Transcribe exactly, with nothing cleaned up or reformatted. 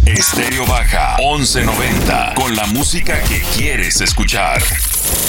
Estéreo Baja once noventa, con la música que quieres escuchar.